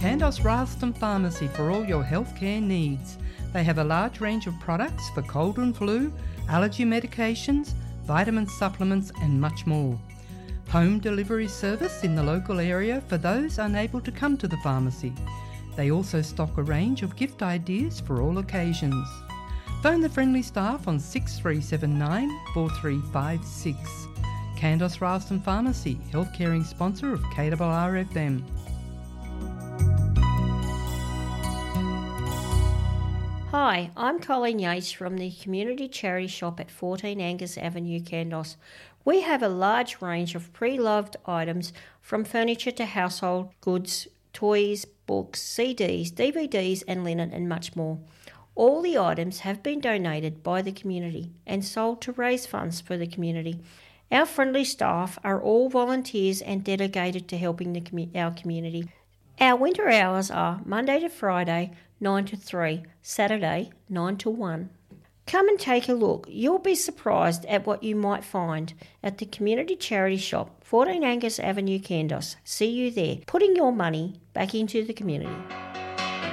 Candos Ralston Pharmacy for all your healthcare needs. They have a large range of products for cold and flu, allergy medications, vitamin supplements and much more. Home delivery service in the local area for those unable to come to the pharmacy. They also stock a range of gift ideas for all occasions. Phone the friendly staff on 6379 4356. Candos Ralston Pharmacy, health caring sponsor of KRRFM. Hi, I'm Colleen Yates from the Community Charity Shop at 14 Angus Avenue, Candos. We have a large range of pre-loved items from furniture to household goods, toys, books, CDs, DVDs and linen and much more. All the items have been donated by the community and sold to raise funds for the community. Our friendly staff are all volunteers and dedicated to helping our community. Our winter hours are Monday to Friday, 9 to 3, Saturday, 9 to 1. Come and take a look. You'll be surprised at what you might find at the Community Charity Shop, 14 Angus Avenue, Candos. See you there, putting your money back into the community.